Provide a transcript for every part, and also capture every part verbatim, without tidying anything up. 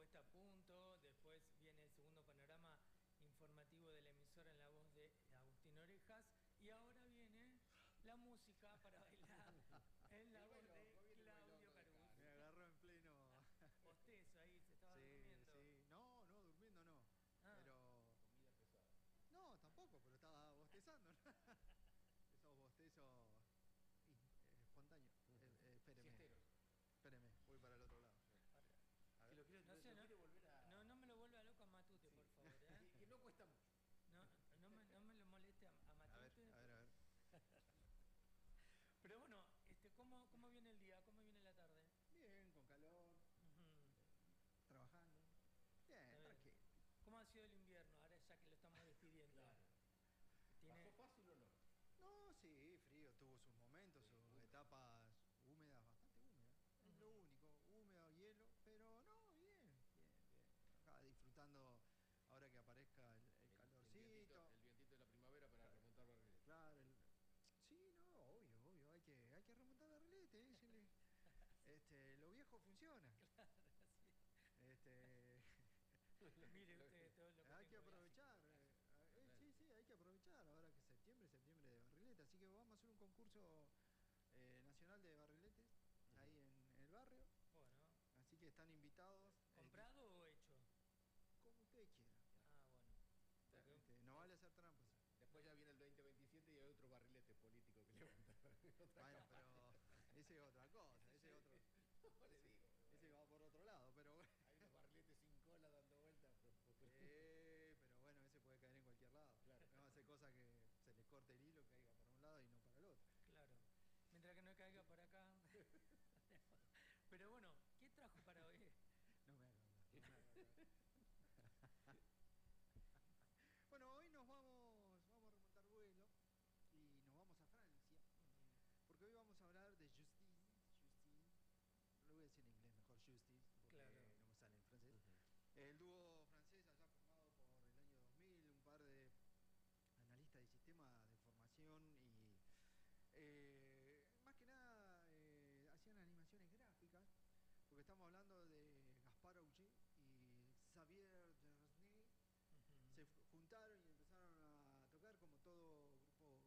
puesta a punto, después viene el segundo panorama informativo de la emisora en la voz de Agustín Orejas, y ahora viene la música para bailar en la voz de Claudio Caruso. Me agarró en pleno bostezo ahí, se estaba sí, durmiendo. Sí, no, no, durmiendo no, ah. pero... Comida pesada. No, tampoco, pero estaba bostezando, ¿no? Esos bostezos eh, espontáneos. Eh, eh, espéreme. Siesteros. Espéreme, voy para el otro lado. A ver. Que lo quiere, no, lo, sé, lo no, quiere volver a... no, no me lo vuelva loco a Matute, sí. por favor. ¿eh? que, que no cuesta mucho. No, no, me, no me lo moleste a, a Matute. A ver, a ver, a ver. Pero bueno, este, ¿cómo, ¿cómo viene el día? ¿Cómo viene la tarde? Bien, con calor. Uh-huh. Trabajando. Bien, tranquilo. ¿Cómo ha sido el invierno? Ahora ya que lo estamos despidiendo. Claro. ¿Tiene... ¿Pasó fácil o no? No, sí, frío. Tuvo sus momentos, sí, sus húmedo. etapas húmedas, bastante húmedas. Uh-huh. Es lo único, húmedo, hielo, pero no, bien, bien, bien. Acá disfrutando ahora que aparezca el, el, el calorcito. El vientito, el vientito de la primavera para claro. remontar barrilete. Claro, el, sí, no, obvio, obvio, hay que, hay que remontar barrilete, ¿eh? Este, lo viejo funciona. Claro, sí. Este... Mire usted todo lo que hay que aprovechar, eh, eh, sí, sí, hay que aprovechar ahora que es septiembre, septiembre de barrilete, así que vamos a hacer un concurso eh, nacional de barriletes uh-huh. ahí en, en el barrio. Bueno. Así que están invitados. ¿Comprado eh, o hecho? Como usted quiera. Ah, bueno. Este, no vale hacer trampas. Después ya viene el veinte veintisiete y hay otro barrilete político que levantar. Bueno, pero ese es otra cosa, ese es otro. No le digo. Ese va por otro lado, pero bueno. Hay unos barriletes sin cola dando vueltas. Pero... Eh, pero bueno, ese puede caer en cualquier lado. Claro. No hace cosas que se le corte el hilo, caiga para un lado y no para el otro. Claro. Mientras que no caiga por acá. Pero bueno, ¿qué trajo para hoy? No me hagas hablar. No me hagas hablar. Bueno, hoy nos vamos, vamos a remontar vuelo y nos vamos a Francia, porque hoy vamos a hablar de Justice, Justice, lo voy a decir en inglés mejor, Justice, porque claro. no me sale en francés. Uh-huh. El dúo francés allá formado por el año dos mil, un par de analistas de sistemas de formación y eh, más que nada eh, hacían animaciones gráficas, porque estamos hablando de Gaspar Auger y Xavier Dersnay. Uh-huh. Se juntaron y empezaron a tocar como todo grupo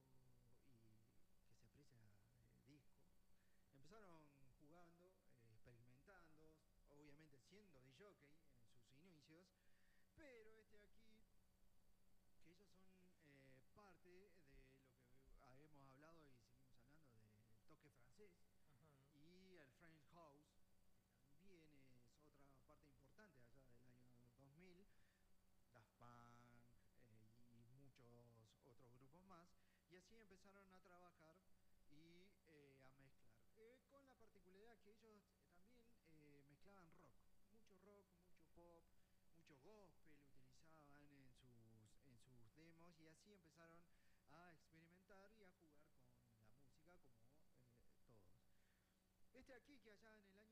y que se aprecia de disco. Empezaron jugando, eh, experimentando, obviamente siendo de jockey en sus inicios, pero este aquí, que ellos son eh, parte de lo que hemos hablado y seguimos hablando del toque francés uh-huh. y el French House, que también es otra parte importante allá del año dos mil. Daft Punk eh, y muchos otros grupos más, y así empezaron a trabajar y eh, a mezclar, eh, con la particularidad que ellos también eh, mezclaban rock, mucho rock, mucho pop, mucho gospel utilizaban en sus, en sus demos, y así empezaron a experimentar y a jugar con la música como eh, todos. Este aquí, que allá en el año